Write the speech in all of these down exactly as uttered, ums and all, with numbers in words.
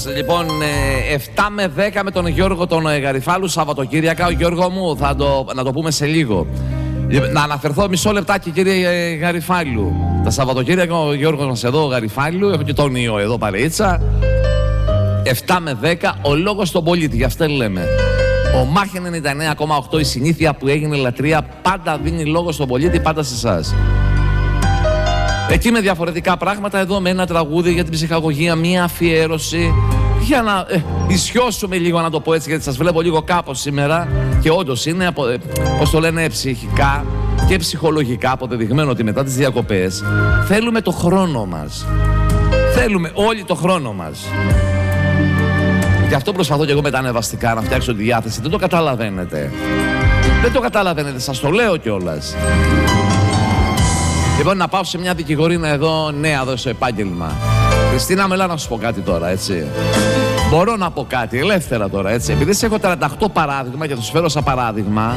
Λοιπόν, εφτά με δέκα με τον Γιώργο τον Γαριφάλου Σαββατοκύριακα. Ο Γιώργο μου, θα το, να το πούμε σε λίγο. Να αναφερθώ μισό λεπτάκι, κύριε Γαριφάλου. Τα Σαββατοκύριακα ο Γιώργος μας εδώ, ο Γαριφάλου, έχω και τον Ιω εδώ παρείτσα. εφτά με δέκα, ο λόγος στον πολίτη, γι' αυτό λέμε. Ο Μάχεν ενενήντα εννέα κόμμα οκτώ, η συνήθεια που έγινε λατρεία, πάντα δίνει λόγο στον πολίτη, πάντα σε εσάς. Εκεί με διαφορετικά πράγματα, εδώ με ένα τραγούδι για την ψυχαγωγία, μία αφιέρωση για να ε, ισιώσουμε λίγο, να το πω έτσι, γιατί σας βλέπω λίγο κάπως σήμερα και όντως είναι, απο, ε, πώς το λένε, ψυχικά και ψυχολογικά αποδεδειγμένο ότι μετά τις διακοπές θέλουμε το χρόνο μας. Θέλουμε όλοι το χρόνο μας. Γι' αυτό προσπαθώ και εγώ μετανεβαστικά να φτιάξω τη διάθεση. Δεν το καταλαβαίνετε. Δεν το καταλαβαίνετε, σας το λέω κιόλας. Λοιπόν, να πάω σε μια δικηγορίνα εδώ, νέα εδώ στο επάγγελμα. Χριστίνα, μελά να σου πω κάτι τώρα, έτσι. Μπορώ να πω κάτι, ελεύθερα τώρα, έτσι. Επειδή σε έχω τριάντα οκτώ παράδειγμα και θα σου φέρω σαν παράδειγμα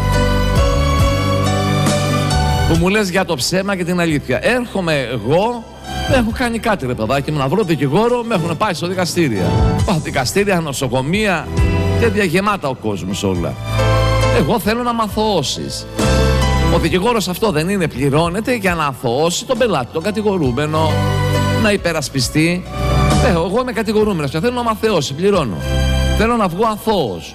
που μου λες για το ψέμα και την αλήθεια. Έρχομαι εγώ, έχω κάνει κάτι ρε παιδάκι μου, να βρω δικηγόρο, με έχουν πάει στο δικαστήρια. Πάω δικαστήρια, νοσοκομεία και διαγεμάτα ο κόσμος όλα. Εγώ θέλω να μ' αθωώσεις. Ο δικηγόρος αυτό δεν είναι, πληρώνεται για να αθωώσει τον πελάτη, τον κατηγορούμενο, να υπερασπιστεί. Ε, εγώ είμαι κατηγορούμενος και θέλω να μ' αθωώσει, πληρώνω. Θέλω να βγω αθώος.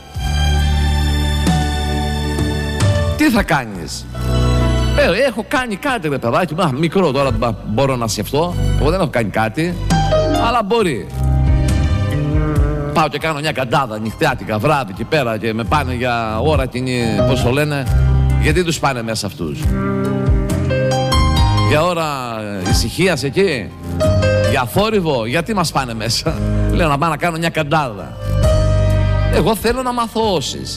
Τι θα κάνεις? Ε, έχω κάνει κάτι ρε παιδάκι, α, μικρό τώρα μπορώ να σκεφτώ. Εγώ δεν έχω κάνει κάτι, αλλά μπορεί. Πάω και κάνω μια καντάδα νυχτιάτικα βράδυ εκεί πέρα και με πάνε για ώρα κοινή, πώς το λένε. Γιατί τους πάνε μέσα αυτούς? Για ώρα ησυχίας εκεί? Για θόρυβο? Γιατί μας πάνε μέσα? Λέω να πάω να κάνω μια καντάδα. Εγώ θέλω να μ' αθωώσεις.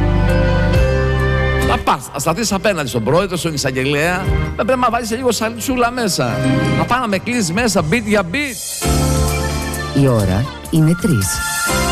Να πας, να σταθείς απέναντι στον πρόεδρο, στον εισαγγελέα. Δεν πρέπει να βάλεις λίγο σαλτσούλα μέσα. Να πάω να με κλείσεις μέσα, beat για beat. Η ώρα είναι τρεις.